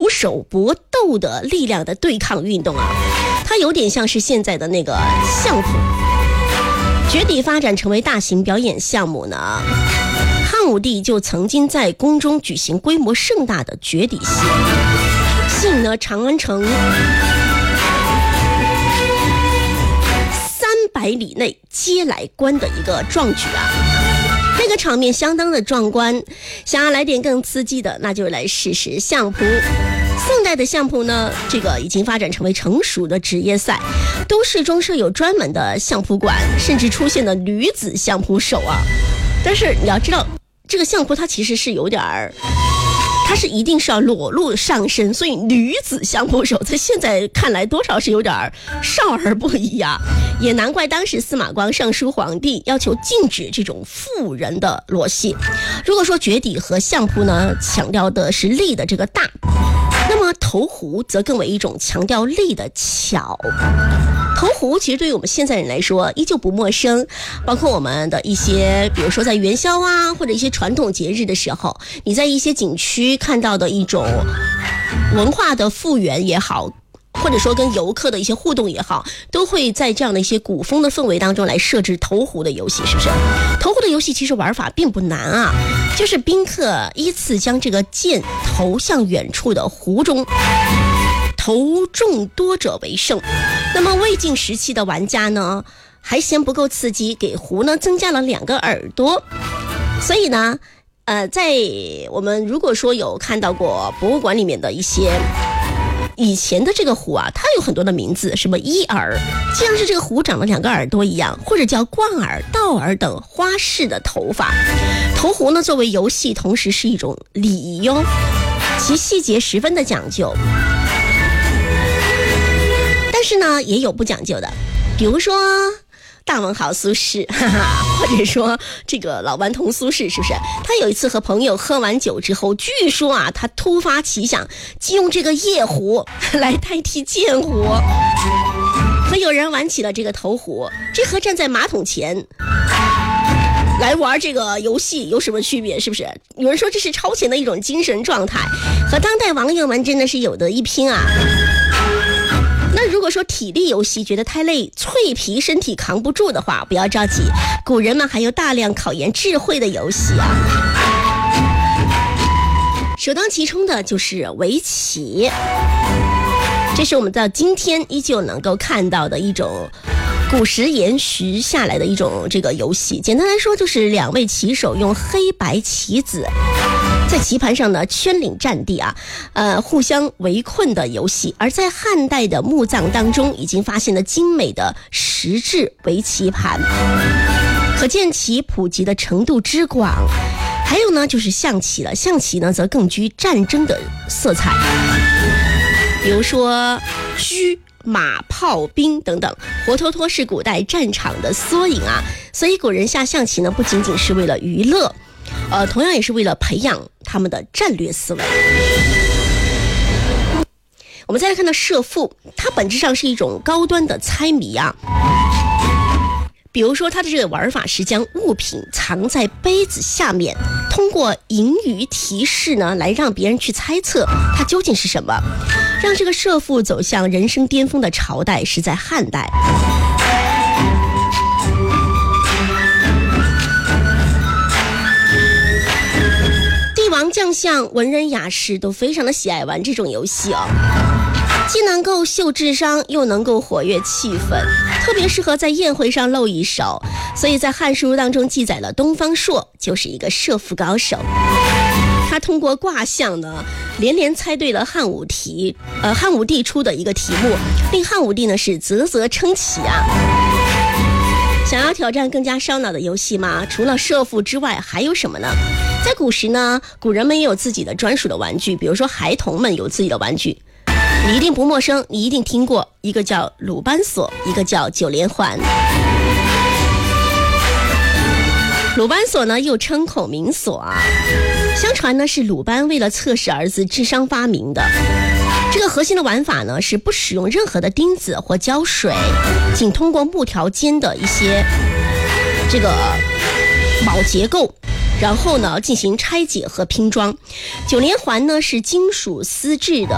徒手搏斗的力量的对抗运动啊，它有点像是现在的那个相扑。绝底发展成为大型表演项目呢，汉武帝就曾经在宫中举行规模盛大的绝底戏，吸引了长安城300里内皆来观的一个壮举啊。这个场面相当的壮观，想要来点更刺激的，那就来试试相扑。宋代的相扑呢，这个已经发展成为成熟的职业赛，都市中设有专门的相扑馆，甚至出现了女子相扑手啊。但是你要知道，这个相扑它其实是有点儿，它是一定是要裸露上身，所以女子相扑手在现在看来多少是有点少儿不宜啊。也难怪当时司马光上书皇帝，要求禁止这种妇人的裸戏。如果说绝底和相扑呢，强调的是力的这个大，那么投壶则更为一种强调力的巧。投壶其实对于我们现在人来说依旧不陌生，包括我们的一些，比如说在元宵啊，或者一些传统节日的时候，你在一些景区看到的一种文化的复原也好，或者说跟游客的一些互动也好，都会在这样的一些古风的氛围当中来设置投壶的游戏，是不是？投壶的游戏其实玩法并不难啊，就是宾客依次将这个箭投向远处的壶中，投中多者为胜。那么魏晋时期的玩家呢，还嫌不够刺激，给壶呢增加了2个耳朵。所以呢在我们如果说有看到过博物馆里面的一些以前的这个壶啊，它有很多的名字，什么一耳，就像是这个壶长了2个耳朵一样，或者叫冠耳、倒耳等花式的头法。投壶呢作为游戏，同时是一种礼仪哟，其细节十分的讲究。但是呢也有不讲究的，比如说大文豪苏轼，或者说这个老顽童苏轼，是不是？他有一次和朋友喝完酒之后，据说啊，他突发奇想，就用这个夜壶来代替剑壶，和有人玩起了这个投壶。这和站在马桶前来玩这个游戏有什么区别？是不是？有人说这是超前的一种精神状态，和当代网友们真的是有得一拼啊。那如果说体力游戏觉得太累，脆皮身体扛不住的话，不要着急，古人们还有大量考验智慧的游戏啊。首当其冲的就是围棋，这是我们到今天依旧能够看到的一种古时延续下来的一种这个游戏。简单来说，就是2位棋手用黑白棋子在棋盘上呢圈领战地啊，互相围困的游戏。而在汉代的墓葬当中，已经发现了精美的石质围棋盘，可见其普及的程度之广。还有呢就是象棋了，象棋呢则更具战争的色彩，比如说车、马、炮、兵等等，活脱脱是古代战场的缩影啊。所以古人下象棋呢，不仅仅是为了娱乐，同样也是为了培养他们的战略思维。我们再来看到射覆，它本质上是一种高端的猜谜啊。比如说它的这个玩法是将物品藏在杯子下面，通过隐语提示呢，来让别人去猜测它究竟是什么。让这个射覆走向人生巅峰的朝代是在汉代。帝王将相、文人雅士都非常的喜爱玩这种游戏哦，既能够秀智商，又能够活跃气氛，特别适合在宴会上露一手。所以在《汉书》当中记载了东方朔就是一个射覆高手。他通过卦象呢，连连猜对了汉武帝出的一个题目，令汉武帝呢是啧啧称奇啊。想要挑战更加烧脑的游戏吗？除了射覆之外，还有什么呢？在古时呢，古人们也有自己的专属的玩具，比如说孩童们有自己的玩具，你一定不陌生，你一定听过，一个叫鲁班锁，一个叫9连环。鲁班锁呢又称孔明锁啊，相传呢是鲁班为了测试儿子智商发明的。这个核心的玩法呢是不使用任何的钉子或胶水，仅通过木条间的一些这个铆结构，然后呢进行拆解和拼装。9连环呢是金属丝制的